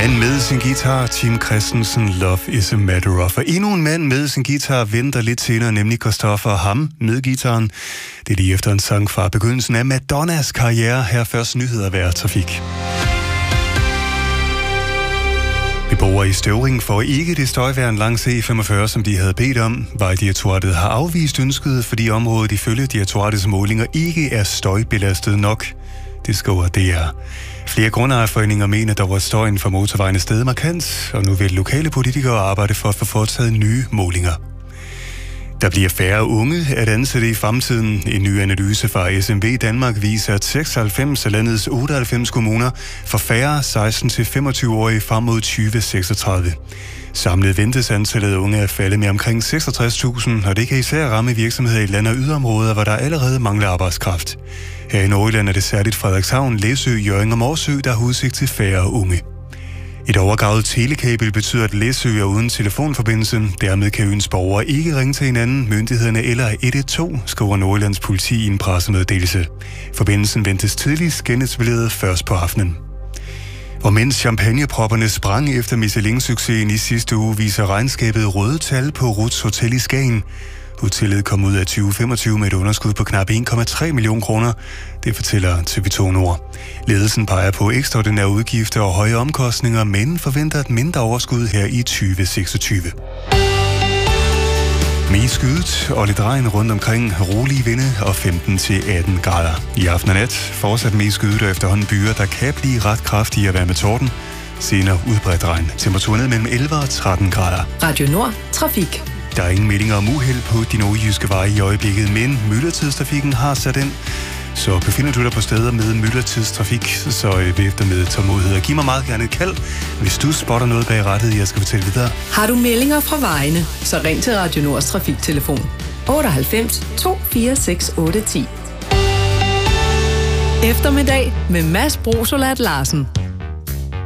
Mand med sin guitar, Tim Christensen, Love is a Matter of. Og endnu en mand med sin guitar venter lidt senere, nemlig Christoffer Ham med guitaren. Det er lige efter en sang fra begyndelsen af Madonnas karriere. Her først nyheder ved trafik. Beboere i Støvring får ikke det støjværn langs E45, som de havde bedt om. Vejdirektoratet har afvist ønsket, fordi området ifølge direktoratets målinger ikke er støjbelastet nok. Det skriver DR. Flere grundejerforeninger mener, der var støjen fra motorvejen steget markant, og nu vil lokale politikere arbejde for at få foretaget nye målinger. Der bliver færre unge at ansætte i fremtiden. En ny analyse fra SMV Danmark viser, at 96 af landets 98 kommuner får færre 16-25-årige frem mod 2036. Samlet ventes antallet af unge at falde med omkring 66.000, og det kan især ramme virksomheder i land- og yderområder, hvor der allerede mangler arbejdskraft. Her i Nordjylland er det særligt Frederikshavn, Læsø, Hjørring og Morsø, der har udsigt til færre unge. Et overgravet telekabel betyder, at Læsø er uden telefonforbindelse. Dermed kan øens borgere ikke ringe til hinanden, myndighederne eller 112, skriver Nordjyllands politi i en pressemeddelelse. Forbindelsen ventes tidligst genetableret først på aftenen. Og mens champagnepropperne sprang efter Michelin-succesen i sidste uge, viser regnskabet røde tal på Ruths Hotel i Skagen. Hotellet kom ud af 2025 med et underskud på knap 1,3 million kroner. Det fortæller TV2 Nord. Ledelsen peger på ekstraordinære udgifter og høje omkostninger, men forventer et mindre overskud her i 2026. Mest skydet og lidt regn rundt omkring, rolige vinde og 15-18 grader. I aften og nat fortsat mest skydet og efterhånden byer, der kan blive ret kraftige at være med torden. Senere udbredt regn. Temperaturen ned mellem 11 og 13 grader. Radio Nord. Trafik. Der er ingen meldinger om uheld på de nordjyske veje i øjeblikket, men myldretidstrafikken har sat ind. Så befinder du dig på steder med myldretidstrafik, så væfter med tålmodighed. Giv mig meget gerne et kald, hvis du spotter noget bag rattet, jeg skal fortælle videre. Har du meldinger fra vejene, så ring til Radio Nords trafiktelefon 98 246 810. Eftermiddag med Mads Brosolat Larsen.